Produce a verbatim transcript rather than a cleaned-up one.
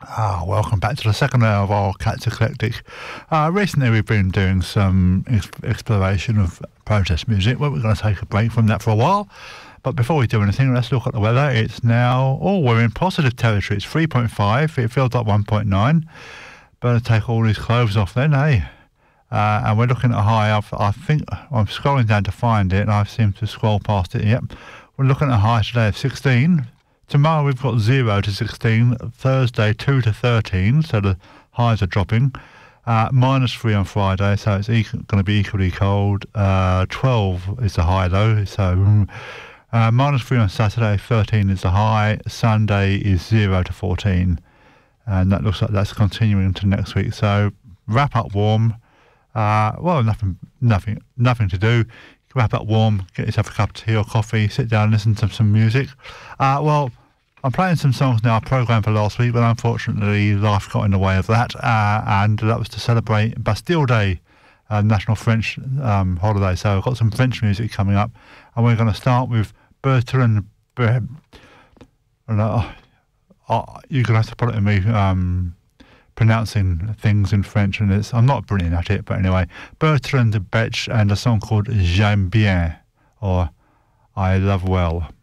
Ah, welcome back to the second hour of our Cats Eclectic. Uh, recently we've been doing some ex- exploration of protest music. Well, we're going to take a break from that for a while. But before we do anything, let's look at the weather. It's now, oh, we're in positive territory. It's three point five. It feels like one point nine. Better take all these clothes off then, eh? Uh, and we're looking at a high. I've, I think I'm scrolling down to find it, and I seem to scroll past it. Yep. We're looking at a high today of sixteen. Tomorrow we've got zero to sixteen, Thursday two to thirteen, so the highs are dropping. Uh, minus three on Friday, so it's e- going to be equally cold. Uh, twelve is the high though, so uh, minus three on Saturday, thirteen is the high. Sunday is zero to fourteen, and that looks like that's continuing into next week. So wrap up warm. Uh, well, nothing, nothing, nothing to do. Wrap up warm, get yourself a cup of tea or coffee, sit down and listen to some music. Uh, well, I'm playing some songs now, programmed for last week, but unfortunately life got in the way of that, uh, and that was to celebrate Bastille Day, uh, National French um, holiday. So I've got some French music coming up, and we're going to start with Bertrand. Ber- uh, uh, you're going to have to put it in me. Um, pronouncing things in French, and it's I'm not brilliant at it, but anyway, Bertrand Betch and a song called J'aime bien, or I love well.